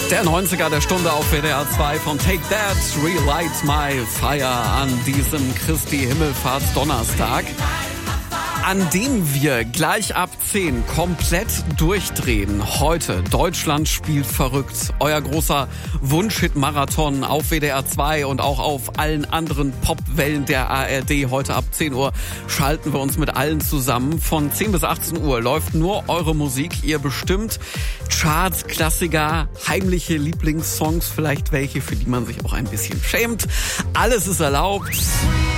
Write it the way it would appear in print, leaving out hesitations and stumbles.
Der 90er der Stunde auf WDR 2 von Take That, Relight My Fire an diesem Christi Himmelfahrtsdonnerstag, an dem wir gleich ab 10 komplett durchdrehen. Heute, Deutschland spielt verrückt. Euer großer Wunschhit-Marathon auf WDR 2 und auch auf allen anderen Popwellen der ARD. Heute ab 10 Uhr schalten wir uns mit allen zusammen. Von 10 bis 18 Uhr läuft nur eure Musik. Ihr bestimmt Charts, Klassiker, heimliche Lieblingssongs, vielleicht welche, für die man sich auch ein bisschen schämt. Alles ist erlaubt.